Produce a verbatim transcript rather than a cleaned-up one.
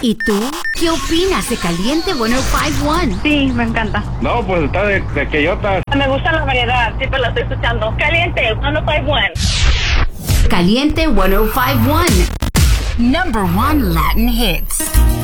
¿Y tú? ¿Qué opinas de Caliente ciento cinco punto uno? Sí, me encanta. No, pues está de, de queyota. Me gusta la variedad, siempre la estoy escuchando. Caliente ciento cinco punto uno. Caliente ciento cinco punto uno. Number one Latin hits.